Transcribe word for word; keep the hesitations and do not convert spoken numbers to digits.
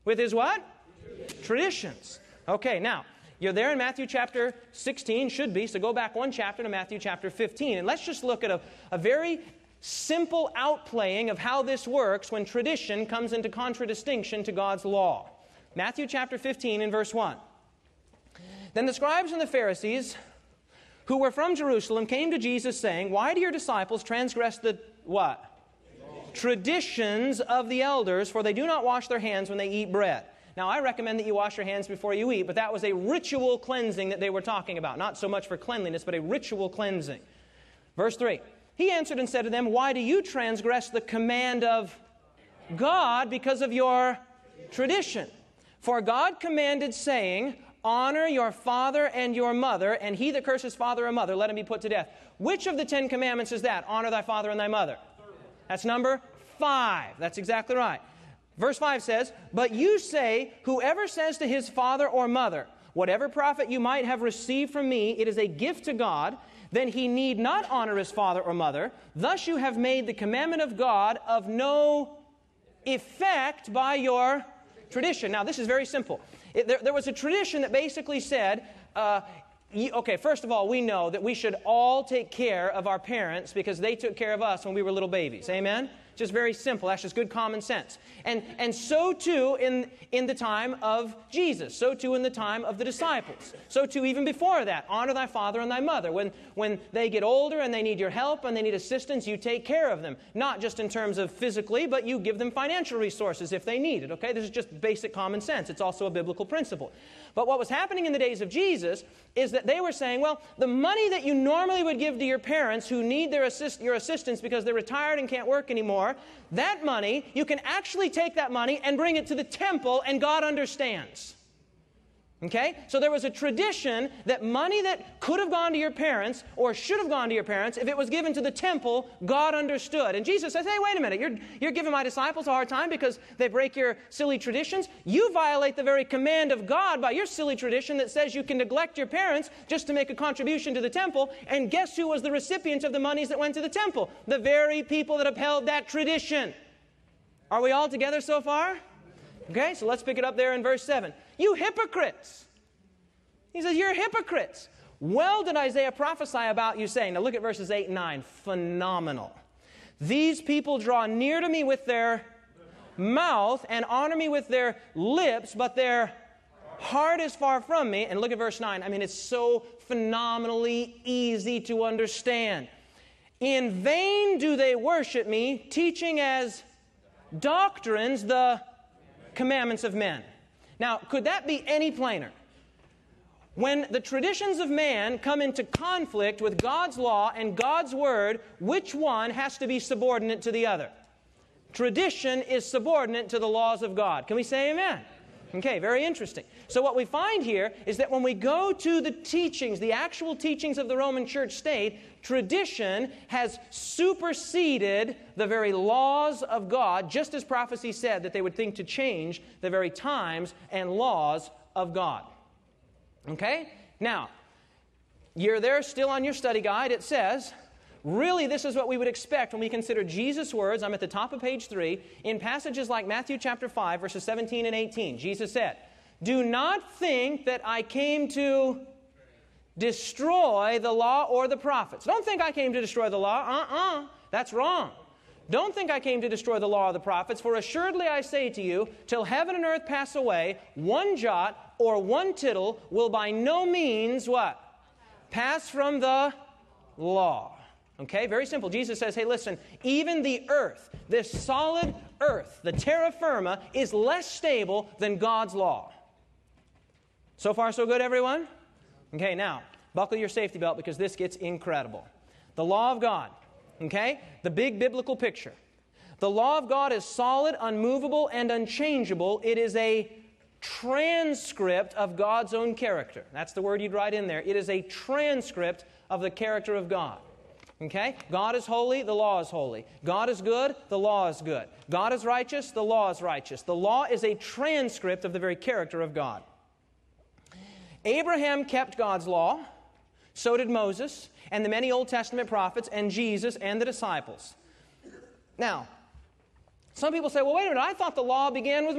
With his what? Traditions. Traditions. Okay, now, you're there in Matthew chapter sixteen, should be, so go back one chapter to Matthew chapter fifteen. And let's just look at a, a very simple outplaying of how this works when tradition comes into contradistinction to God's law. Matthew chapter fifteen and verse one. Then the scribes and the Pharisees, who were from Jerusalem, came to Jesus saying, "Why do your disciples transgress the," what? "Traditions of the elders, for they do not wash their hands when they eat bread." Now, I recommend that you wash your hands before you eat, but that was a ritual cleansing that they were talking about. Not so much for cleanliness, but a ritual cleansing. Verse three. He answered and said to them, "Why do you transgress the command of God because of your tradition? For God commanded, saying, honor your father and your mother, and he that curses father or mother, let him be put to death." Which of the Ten Commandments is that? Honor thy father and thy mother. That's number five. That's exactly right. Verse five says, "But you say, whoever says to his father or mother, whatever profit you might have received from me, it is a gift to God, then he need not honor his father or mother. Thus you have made the commandment of God of no effect by your tradition." Now, this is very simple. It, there, there was a tradition that basically said, uh, you, okay, first of all, we know that we should all take care of our parents because they took care of us when we were little babies. Amen? Just very simple. That's just good common sense. And, and so too in, in the time of Jesus. So too in the time of the disciples. So too even before that. Honor thy father and thy mother. When, when they get older and they need your help and they need assistance, you take care of them. Not just in terms of physically, but you give them financial resources if they need it. Okay? This is just basic common sense. It's also a biblical principle. But what was happening in the days of Jesus is that they were saying, well, the money that you normally would give to your parents who need their assist, your assistance because they're retired and can't work anymore, that money, you can actually take that money and bring it to the temple, and God understands. Okay? So there was a tradition that money that could have gone to your parents or should have gone to your parents, if it was given to the temple, God understood. And Jesus says, hey, wait a minute, you're, you're giving my disciples a hard time because they break your silly traditions. You violate the very command of God by your silly tradition that says you can neglect your parents just to make a contribution to the temple. And guess who was the recipient of the monies that went to the temple? The very people that upheld that tradition. Are we all together so far? Okay, so let's pick it up there in verse seven. You hypocrites! He says, you're hypocrites. Well did Isaiah prophesy about you, saying, now look at verses eight and nine. Phenomenal. These people draw near to me with their mouth and honor me with their lips, but their heart is far from me. And look at verse nine. I mean, it's so phenomenally easy to understand. In vain do they worship me, teaching as doctrines the commandments of men. Now, could that be any plainer? When the traditions of man come into conflict with God's law and God's word, which one has to be subordinate to the other? Tradition is subordinate to the laws of God. Can we say amen? Okay, very interesting. So what we find here is that when we go to the teachings, the actual teachings of the Roman Church state, tradition has superseded the very laws of God, just as prophecy said that they would think to change the very times and laws of God. Okay? Now, you're there still on your study guide. It says, really, this is what we would expect when we consider Jesus' words. I'm at the top of page three. In passages like Matthew chapter five, verses seventeen and eighteen, Jesus said, do not think that I came to destroy the law or the prophets. Don't think I came to destroy the law. Uh-uh. That's wrong. Don't think I came to destroy the law or the prophets, for assuredly I say to you, till heaven and earth pass away, one jot or one tittle will by no means, what? Pass from the law. Okay, very simple. Jesus says, hey, listen, even the earth, this solid earth, the terra firma, is less stable than God's law. So far, so good, everyone? Okay, now, buckle your safety belt because this gets incredible. The law of God. Okay? The big biblical picture. The law of God is solid, unmovable, and unchangeable. It is a transcript of God's own character. That's the word you'd write in there. It is a transcript of the character of God. Okay? God is holy, the law is holy. God is good, the law is good. God is righteous, the law is righteous. The law is a transcript of the very character of God. Abraham kept God's law. So did Moses, and the many Old Testament prophets, and Jesus, and the disciples. Now, some people say, well, wait a minute, I thought the law began with